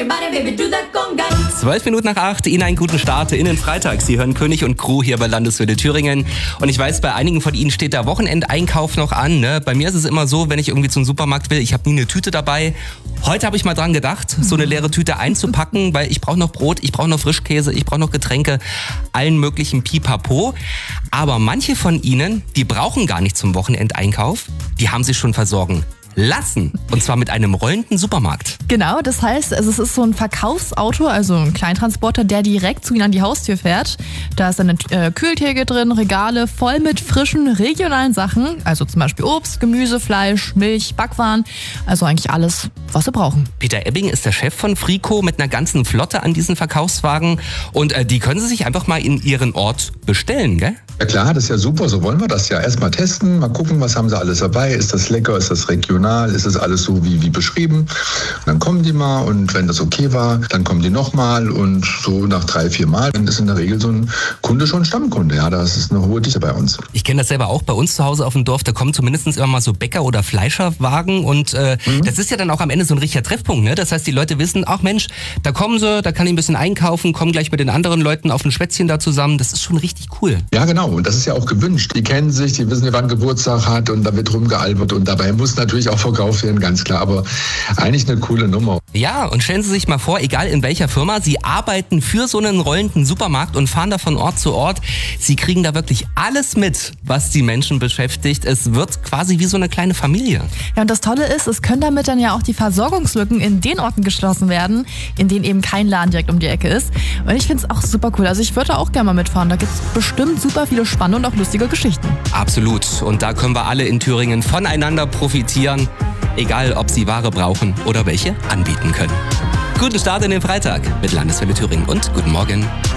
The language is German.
your body, baby, do that conga. 7:12, Ihnen einen guten Start in den Freitag. Sie hören König und Crew hier bei Landeswelle Thüringen. Und ich weiß, bei einigen von Ihnen steht der Wochenendeinkauf noch an. Ne? Bei mir ist es immer so, wenn ich irgendwie zum Supermarkt will, ich habe nie eine Tüte dabei. Heute habe ich mal dran gedacht, so eine leere Tüte einzupacken, weil ich brauche noch Brot, ich brauche noch Frischkäse, ich brauche noch Getränke, allen möglichen Pipapo. Aber manche von Ihnen, die brauchen gar nicht zum Wochenendeinkauf, die haben sich schon versorgen lassen. Und zwar mit einem rollenden Supermarkt. Genau, das heißt, es ist so ein Verkaufsauto, also ein Kleintransporter, der direkt zu Ihnen an die Haustür fährt. Da ist eine Kühltheke drin, Regale voll mit frischen, regionalen Sachen. Also zum Beispiel Obst, Gemüse, Fleisch, Milch, Backwaren. Also eigentlich alles, was Sie brauchen. Peter Ebbing ist der Chef von Frico mit einer ganzen Flotte an diesen Verkaufswagen. Und die können Sie sich einfach mal in Ihren Ort bestellen, gell? Ja klar, das ist ja super, so wollen wir das ja. Erstmal testen, mal gucken, was haben sie alles dabei. Ist das lecker, ist das regional, ist das alles so wie beschrieben? Und dann kommen die mal und wenn das okay war, dann kommen die nochmal und so nach 3-4 Mal. Dann ist in der Regel so ein Kunde schon Stammkunde. Ja, das ist eine hohe Dichte bei uns. Ich kenne das selber auch bei uns zu Hause auf dem Dorf. Da kommen zumindest immer mal so Bäcker- oder Fleischerwagen und das ist ja dann auch am Ende so ein richtiger Treffpunkt. Ne? Das heißt, die Leute wissen, ach Mensch, da kommen sie, da kann ich ein bisschen einkaufen, kommen gleich mit den anderen Leuten auf ein Schwätzchen da zusammen. Das ist schon richtig cool. Ja, genau. Und das ist ja auch gewünscht. Die kennen sich, die wissen, wann Geburtstag hat und da wird rumgealbert und dabei muss natürlich auch verkauft werden, ganz klar. Aber eigentlich eine coole Nummer. Ja, und stellen Sie sich mal vor, egal in welcher Firma, Sie arbeiten für so einen rollenden Supermarkt und fahren da von Ort zu Ort. Sie kriegen da wirklich alles mit, was die Menschen beschäftigt. Es wird quasi wie so eine kleine Familie. Ja, und das Tolle ist, es können damit dann ja auch die Versorgungslücken in den Orten geschlossen werden, in denen eben kein Laden direkt um die Ecke ist. Und ich finde es auch super cool. Also ich würde da auch gerne mal mitfahren. Da gibt es bestimmt super viele spannende und auch lustige Geschichten. Absolut. Und da können wir alle in Thüringen voneinander profitieren. Egal, ob Sie Ware brauchen oder welche anbieten können. Guten Start in den Freitag mit Landeswelle Thüringen und guten Morgen.